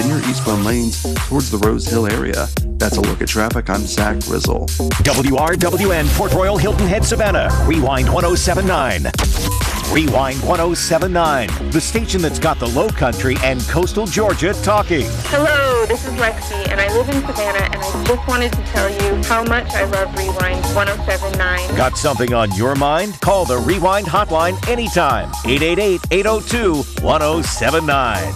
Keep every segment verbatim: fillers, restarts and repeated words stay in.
in your eastbound lanes towards the Rose Hill area. That's a look at traffic. I'm Zach Grizzle. W R W N, Port Royal, Hilton Head, Savannah. Rewind one oh seven point nine. Rewind one oh seven point nine, the station that's got the Low Country and coastal Georgia talking. Hello, this is Lexi, and I live in Savannah, and I just wanted to tell you how much I love Rewind one oh seven point nine. Got something on your mind? Call the Rewind hotline anytime. eight eight eight, eight oh two, one oh seven nine.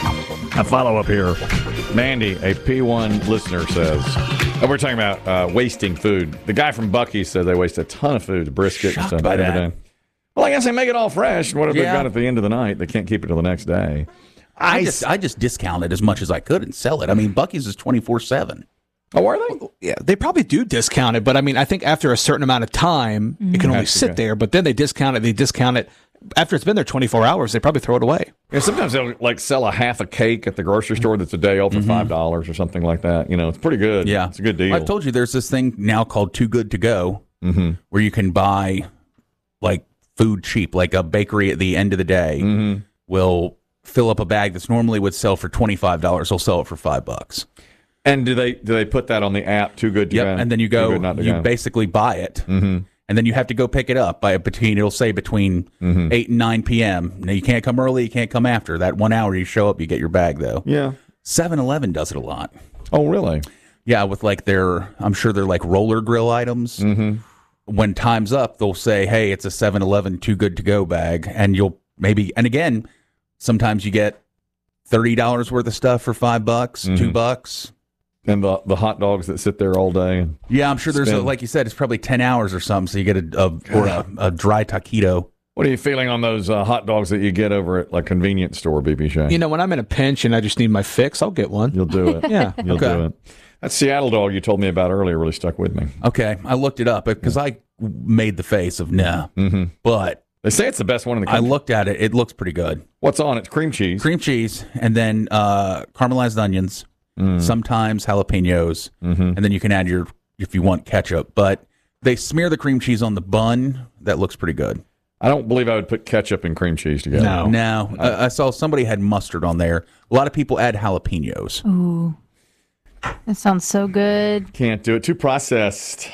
A follow-up here. Mandy, a P one listener, says, oh, we're talking about uh, wasting food. The guy from Buc-ee's said they waste a ton of food, brisket and stuff by every that. day. Well, I guess they make it all fresh. And what if Yeah. they've got it at the end of the night? They can't keep it till the next day. I, I just I just discount it as much as I could and sell it. I mean, Buc-ee's is twenty-four seven. Oh, are they? Yeah, they probably do discount it, but I mean, I think after a certain amount of time, it can only Has to sit go. there. But then they discount it. They discount it after it's been there twenty-four hours. They probably throw it away. Yeah, sometimes they'll like sell a half a cake at the grocery store that's a day old for five dollars or something like that. You know, it's pretty good. Yeah. It's a good deal. I've told you there's this thing now called Too Good to Go Mm-hmm. where you can buy like food cheap, like a bakery at the end of the day Mm-hmm. will fill up a bag that's normally would sell for twenty-five dollars. They'll sell it for five bucks. And do they do they put that on the app? Too good to Yep. go. And then you Too go, good not to you go. basically buy it. Mm-hmm. And then you have to go pick it up by between, it'll say between Mm-hmm. eight and nine p.m. Now, you can't come early, you can't come after. That one hour you show up, you get your bag, though. Yeah. seven eleven does it a lot. Oh, really? Yeah, with like their, I'm sure they're like roller grill items. Mm-hmm. When time's up, they'll say, hey, it's a seven eleven Too Good to Go bag. And you'll maybe, and again, sometimes you get thirty dollars worth of stuff for five bucks, Mm-hmm. two bucks. And the the hot dogs that sit there all day. Yeah, I'm sure there's, a, Spin. like you said, it's probably ten hours or something. So you get a, a or a, a dry taquito. What are you feeling on those uh, hot dogs that you get over at like convenience store, B B Shay? You know, when I'm in a pinch and I just need my fix, I'll get one. You'll do it. Yeah. You'll Okay. do it. That Seattle dog you told me about earlier really stuck with me. Okay, I looked it up because I made the face of nah. Mm-hmm. But They say it's the best one in the I country. looked at it. It looks pretty good. What's on it? Cream cheese. Cream cheese and then uh, caramelized onions, Mm. sometimes jalapenos, Mm-hmm. and then you can add your, if you want, ketchup. But they smear the cream cheese on the bun. That looks pretty good. I don't believe I would put ketchup and cream cheese together. No. Now, uh, I saw somebody had mustard on there. A lot of people add jalapenos. Ooh, that sounds so good. Can't do it. Too processed.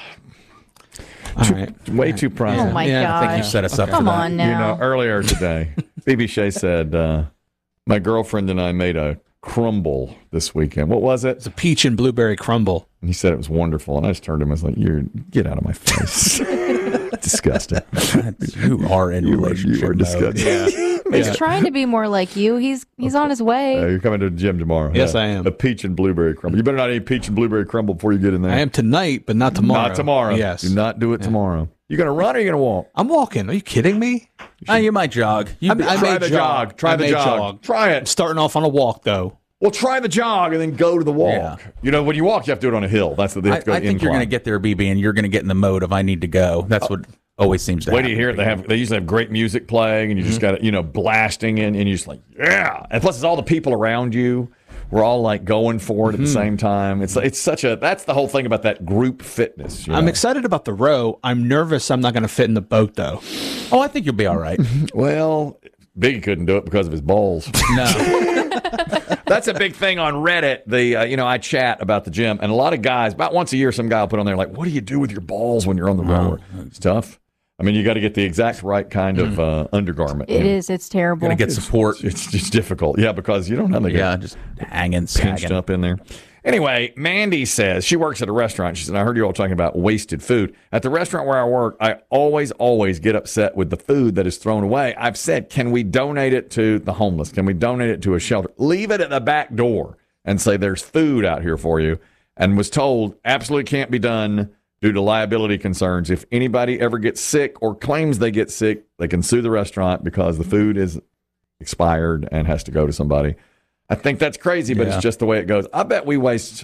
All right. Way too processed. Oh my Yeah, god! I think you set us up for Come that. on now. You know, earlier today, B B Shay said, uh, my girlfriend and I made a crumble this weekend. What was it? It's a peach and blueberry crumble. And he said it was wonderful. And I just turned to him and was like, "You're get out of my face." Disgusting. That's- you are in You are, relationship you are mode. disgusting. He's trying to be more like you. He's he's on his Uh, way. you're coming to the gym tomorrow. Yes, I am. A peach and blueberry crumble. You better not eat peach and blueberry crumble before you get in there. I am tonight, but not tomorrow. Not tomorrow. Yes. Do not do it tomorrow. You going to run or you going to walk? I'm walking. Are you kidding me? Oh, you might jog. You, I mean, I Try may the jog. jog. Try I the may jog. Try I'm it. starting off on a walk, though. Well, try the jog and then go to the walk. Yeah. You know, when you walk, you have to do it on a hill. That's the they I, have to go I think you're going to incline. get there, B B, and you're going to get in the mode of I need to go. That's what always seems to Wait happen. till you hear it. They have they usually have great music playing, and you just got to you know blasting in, and you're just like yeah. And plus, it's all the people around you. We're all like going for it at the same time. It's it's such a that's the whole thing about that group fitness. you I'm know? excited about the row. I'm nervous I'm not going to fit in the boat, though. Oh, I think you'll be all right. Well, Biggie couldn't do it because of his balls. No. That's a big thing on Reddit. The uh, you know I chat about the gym, and a lot of guys about once a year, some guy will put on there like, "What do you do with your balls when you're on the rower?" It's tough. I mean, you got to get the exact right kind of uh, undergarment. It you know. is. It's terrible. Going to get support. It's just difficult. Yeah, because you don't have the Yeah, just hanging, pinched sagging. up in there. Anyway, Mandy says she works at a restaurant. She said, I heard you all talking about wasted food. At the restaurant where I work, I always, always get upset with the food that is thrown away. I've said, can we donate it to the homeless? Can we donate it to a shelter? Leave it at the back door and say there's food out here for you. And was told absolutely can't be done due to liability concerns. If anybody ever gets sick or claims they get sick, they can sue the restaurant because the food is expired and has to go to somebody. I think that's crazy, but Yeah. it's just the way it goes. I bet we waste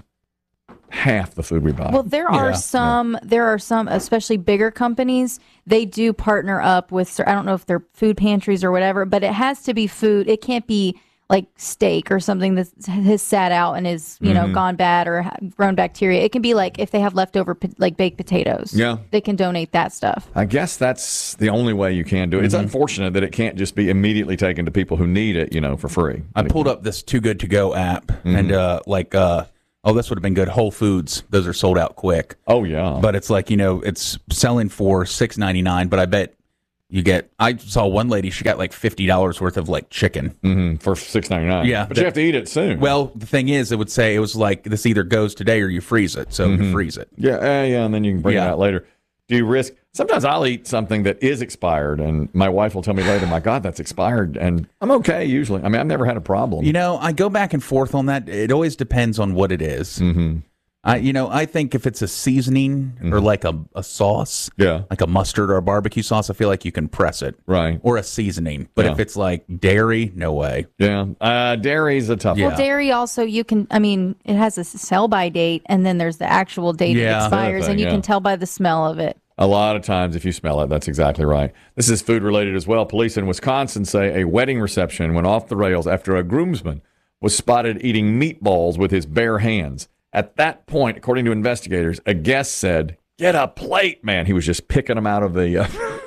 half the food we buy. Well, there are Yeah. some, there are some, especially bigger companies, they do partner up with, I don't know if they're food pantries or whatever, but it has to be food. It can't be like steak or something that has sat out and is, you Mm-hmm. know, gone bad or ha- grown bacteria. It can be like if they have leftover po- like baked potatoes. Yeah. They can donate that stuff. I guess that's the only way you can do it. It's Mm-hmm. unfortunate that it can't just be immediately taken to people who need it, you know, for free. I pulled up this Too Good To Go app, and uh, like, uh, oh, this would have been good. Whole Foods, those are sold out quick. Oh, yeah. But it's like, you know, it's selling for six ninety-nine, but I bet you get, I saw one lady, she got like fifty dollars worth of like chicken. Mhm, for six ninety-nine. Yeah, But that- you have to eat it soon. Well, the thing is, it would say it was like this either goes today or you freeze it. So you freeze it. yeah, uh, yeah, and then you can bring it Yeah. out later. Do you risk? Sometimes I'll eat something that is expired, and my wife will tell me later, my God, that's expired. And I'm okay usually. I mean, I've never had a problem. You know, I go back and forth on that. It always depends on what it is. Mm-hmm. I, you know, I think if it's a seasoning or like a, a sauce, Yeah. like a mustard or a barbecue sauce, I feel like you can press it. Right. Or a seasoning. But Yeah. if it's like dairy, no way. Yeah. Uh, dairy's a tough Yeah. one. Well, dairy also, you can, I mean, it has a sell by date and then there's the actual date Yeah. it expires, Thing, and you yeah. can tell by the smell of it. A lot of times, if you smell it, that's exactly right. This is food related as well. Police in Wisconsin say a wedding reception went off the rails after a groomsman was spotted eating meatballs with his bare hands. At that point, according to investigators, a guest said, "Get a plate, man." He was just picking them out of the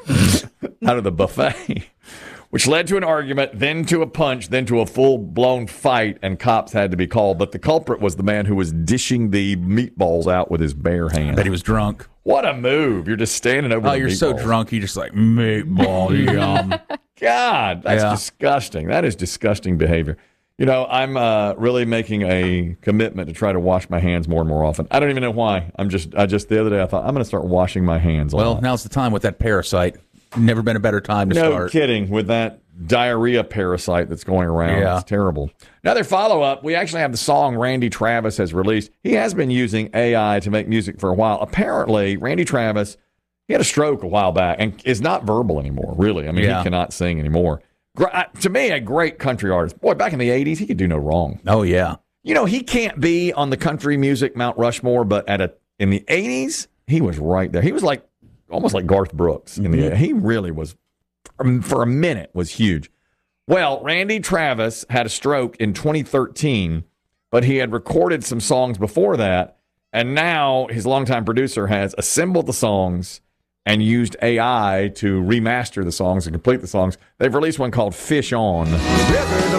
uh, out of the buffet, which led to an argument, then to a punch, then to a full-blown fight, and cops had to be called. But the culprit was the man who was dishing the meatballs out with his bare hands. Bet he was drunk. What a move. You're just standing over Oh, the you're so meatballs. drunk. You just like, meatball, yum. God, that's Yeah. disgusting. That is disgusting behavior. You know, I'm uh, really making a commitment to try to wash my hands more and more often. I don't even know why. I'm just, I just, the other day I thought, I'm going to start washing my hands. a Well, lot. now's the time with that parasite. Never been a better time to no start. kidding with that diarrhea parasite that's going around. Yeah. It's terrible. Another follow up, we actually have the song Randy Travis has released. He has been using A I to make music for a while. Apparently, Randy Travis, he had a stroke a while back and is not verbal anymore, really. I mean, Yeah. he cannot sing anymore. Gr- uh, to me, a great country artist. Boy, back in the eighties, he could do no wrong. Oh, yeah. You know, he can't be on the country music Mount Rushmore, but at a in the eighties, he was right there. He was like almost like Garth Brooks in the he really was for, for a minute was huge. Well, Randy Travis had a stroke in twenty thirteen, but he had recorded some songs before that, and now his longtime producer has assembled the songs and used A I to remaster the songs and complete the songs. They've released one called Fish On.